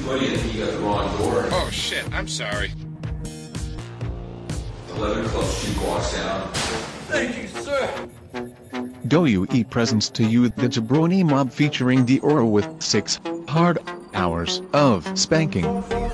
2:20 and he got the wrong door. Oh shit, I'm sorry. 11 Club Street walks down. Thank you, sir. GoUE presents to you the Jabroni Mob featuring Dior with 6 hard hours of spanking.